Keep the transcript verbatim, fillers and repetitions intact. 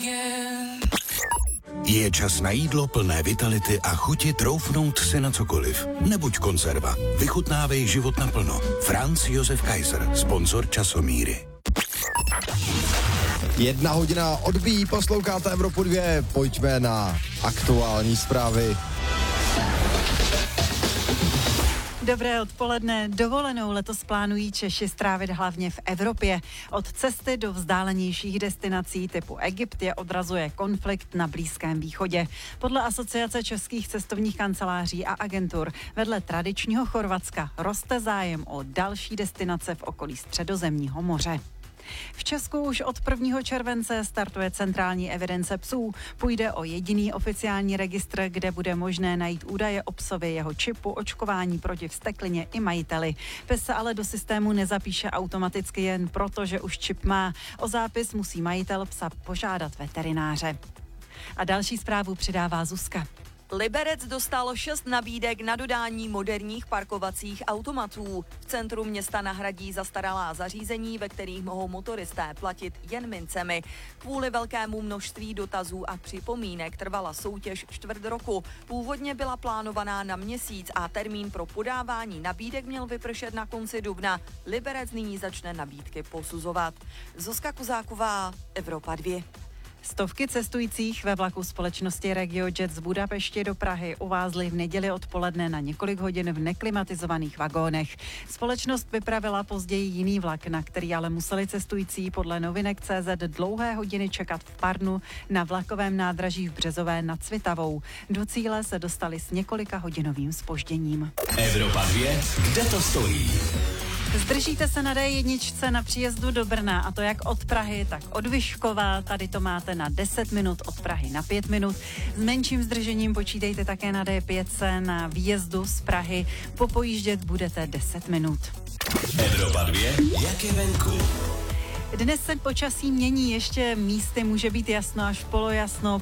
Je čas na jídlo plné vitality a chuti troufnout si na cokoliv. Nebuď konzerva. Vychutnávej život naplno. Franz Josef Kaiser, sponzor Časomíry. Jedna hodina odbíjí, posloucháte Evropu dvě, pojďme na aktuální zprávy. Dobré odpoledne. Dovolenou letos plánují Češi strávit hlavně v Evropě. Od cesty do vzdálenějších destinací typu Egypt je odrazuje konflikt na Blízkém východě. Podle Asociace českých cestovních kanceláří a agentur vedle tradičního Chorvatska roste zájem o další destinace v okolí Středozemního moře. V Česku už od prvního července startuje centrální evidence psů. Půjde o jediný oficiální registr, kde bude možné najít údaje o psovi, jeho čipu, očkování proti vzteklině i majiteli. Pes se ale do systému nezapíše automaticky jen proto, že už čip má. O zápis musí majitel psa požádat veterináře. A další zprávu přidává Zuzka. Liberec dostal šest nabídek na dodání moderních parkovacích automatů. V centru města nahradí zastaralá zařízení, ve kterých mohou motoristé platit jen mincemi. Kvůli velkému množství dotazů a připomínek trvala soutěž čtvrt roku. Původně byla plánovaná na měsíc a termín pro podávání nabídek měl vypršet na konci dubna. Liberec nyní začne nabídky posuzovat. Zuzka Kuzáková, Evropa dvě. Stovky cestujících ve vlaku společnosti RegioJet z Budapešti do Prahy uvázly v neděli odpoledne na několik hodin v neklimatizovaných vagónech. Společnost vypravila později jiný vlak, na který ale museli cestující podle novinek tečka cé zet dlouhé hodiny čekat v Parnu na vlakovém nádraží v Březové nad Svitavou. Do cíle se dostali s několika hodinovým zpožděním. Evropa dvě, kde to stojí? Zdržíte se na dé jedna na příjezdu do Brna, a to jak od Prahy, tak od Vyškova. Tady to máte na deset minut, od Prahy na pět minut. S menším zdržením počítejte také na dé pět na výjezdu z Prahy. Popojíždět budete deset minut. Evropa dvě, jak je venku? Dnes se počasí mění, ještě místy může být jasno až polojasno.